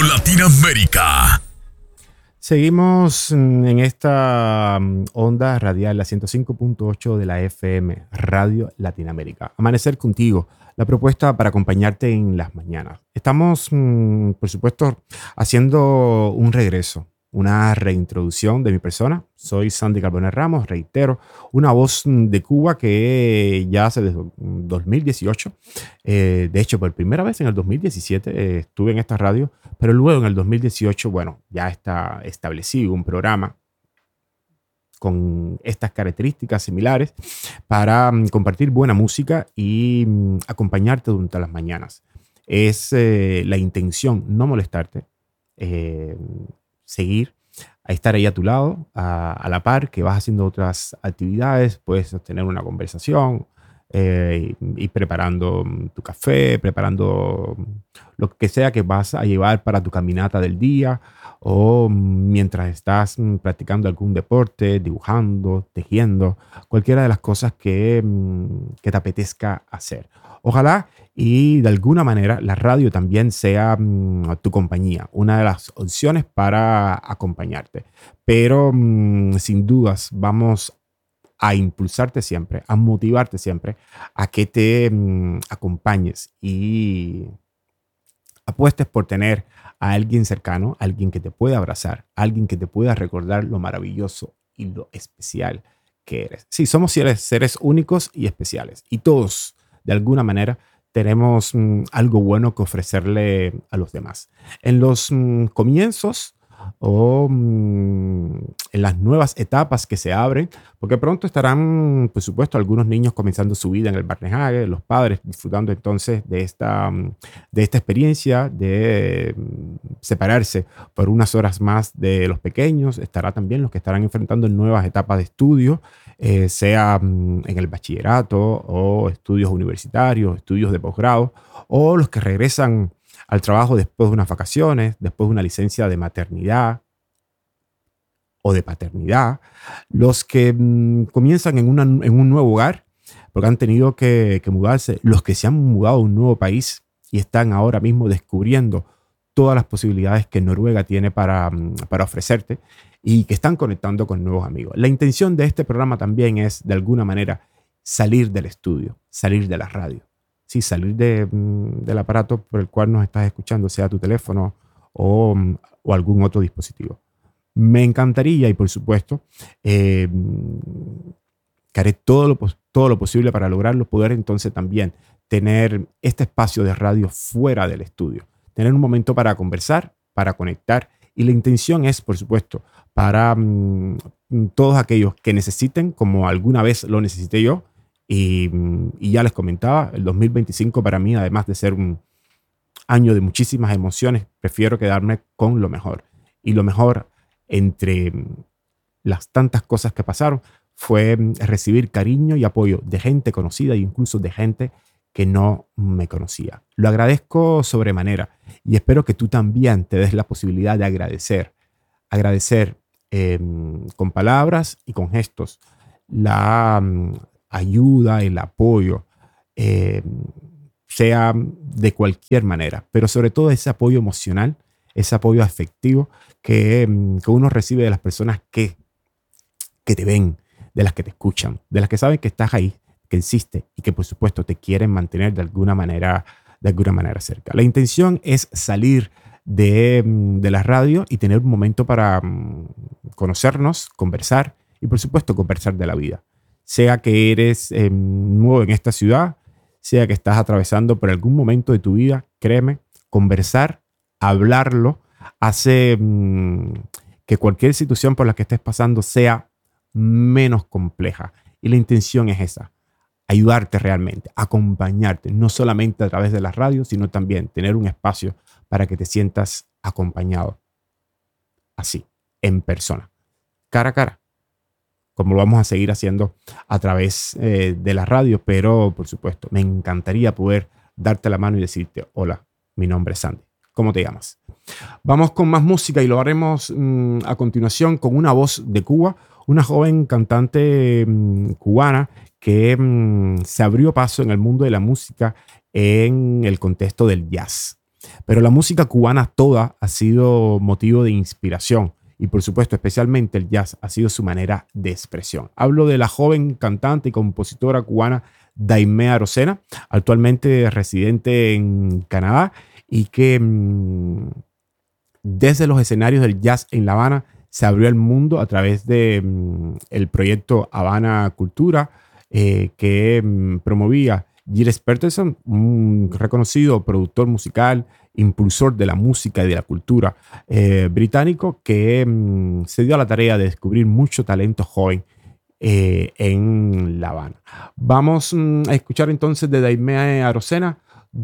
Latinoamérica. Seguimos en esta onda radial, la 105.8 de la FM, Radio Latinoamérica. Amanecer contigo, la propuesta para acompañarte en las mañanas. Estamos, por supuesto, haciendo un regreso, una reintroducción de mi persona. Soy Sandy Carbonell Ramos, reitero, una voz de Cuba que ya hace desde 2018. De hecho, por primera vez en el 2017 estuve en esta radio, pero luego en el 2018, bueno, ya está establecido un programa con estas características similares para compartir buena música y acompañarte durante las mañanas. Es la intención no molestarte, seguir, a estar ahí a tu lado, a la par, que vas haciendo otras actividades, puedes tener una conversación, y preparando tu café, preparando lo que sea que vas a llevar para tu caminata del día, o mientras estás practicando algún deporte, dibujando, tejiendo, cualquiera de las cosas que te apetezca hacer. Ojalá y de alguna manera la radio también sea tu compañía, una de las opciones para acompañarte. Pero sin dudas vamos a impulsarte siempre, a motivarte siempre, a que te acompañes y apuestes por tener a alguien cercano, alguien que te pueda abrazar, alguien que te pueda recordar lo maravilloso y lo especial que eres. Sí, somos seres únicos y especiales, y todos, de alguna manera, tenemos algo bueno que ofrecerle a los demás. En los comienzos o en las nuevas etapas que se abren, porque pronto estarán, por supuesto, algunos niños comenzando su vida en el Barnehage, los padres disfrutando entonces de esta experiencia de separarse por unas horas más de los pequeños. Estará también los que estarán enfrentando nuevas etapas de estudio, sea en el bachillerato o estudios universitarios, estudios de posgrado, o los que regresan al trabajo después de unas vacaciones, después de una licencia de maternidad o de paternidad, los que comienzan en un nuevo hogar porque han tenido que mudarse, los que se han mudado a un nuevo país y están ahora mismo descubriendo todas las posibilidades que Noruega tiene para ofrecerte, y que están conectando con nuevos amigos. La intención de este programa también es, de alguna manera, salir del estudio, salir de la radio. Sí, salir del aparato por el cual nos estás escuchando, sea tu teléfono o algún otro dispositivo. Me encantaría, y por supuesto, que haré todo lo posible para lograrlo, poder entonces también tener este espacio de radio fuera del estudio. Tener un momento para conversar, para conectar, y la intención es, por supuesto, para todos aquellos que necesiten, como alguna vez lo necesité yo. Y ya les comentaba, el 2025 para mí, además de ser un año de muchísimas emociones, prefiero quedarme con lo mejor. Y lo mejor, entre las tantas cosas que pasaron, fue recibir cariño y apoyo de gente conocida e incluso de gente que no me conocía. Lo agradezco sobremanera, y espero que tú también te des la posibilidad de agradecer con palabras y con gestos la ayuda, el apoyo, sea de cualquier manera, pero sobre todo ese apoyo emocional, ese apoyo afectivo que uno recibe de las personas que te ven, de las que te escuchan, de las que saben que estás ahí, que existe, y que por supuesto te quieren mantener de alguna manera cerca. La intención es salir de la radio y tener un momento para conocernos, conversar y por supuesto conversar de la vida. Sea que eres nuevo en esta ciudad, sea que estás atravesando por algún momento de tu vida, créeme, conversar, hablarlo, hace que cualquier situación por la que estés pasando sea menos compleja. Y la intención es esa, ayudarte realmente, acompañarte, no solamente a través de la radio, sino también tener un espacio para que te sientas acompañado, así, en persona, cara a cara, como lo vamos a seguir haciendo a través de la radio. Pero por supuesto, me encantaría poder darte la mano y decirte: hola, mi nombre es Sandy, ¿cómo te llamas? Vamos con más música, y lo haremos a continuación con una voz de Cuba, una joven cantante cubana que se abrió paso en el mundo de la música en el contexto del jazz. Pero la música cubana toda ha sido motivo de inspiración y por supuesto especialmente el jazz ha sido su manera de expresión. Hablo de la joven cantante y compositora cubana Daimea Arocena, actualmente residente en Canadá y que desde los escenarios del jazz en La Habana se abrió al mundo a través de el proyecto Habana Cultura que promovía Gilles Peterson, un reconocido productor musical, impulsor de la música y de la cultura británico, que se dio a la tarea de descubrir mucho talento joven en La Habana. Vamos a escuchar entonces de Daimea Arocena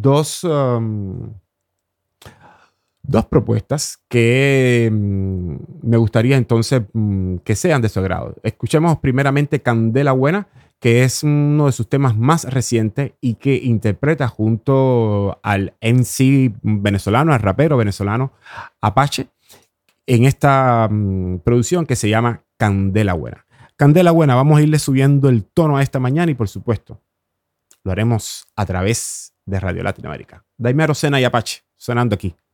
dos propuestas que me gustaría entonces que sean de su agrado. Escuchemos primeramente Candela Buena, que es uno de sus temas más recientes y que interpreta junto al MC venezolano, al rapero venezolano Apache, en esta producción que se llama Candela Buena. Candela Buena, vamos a irle subiendo el tono a esta mañana y por supuesto lo haremos a través de Radio Latinoamérica. Daimea Arocena y Apache, sonando aquí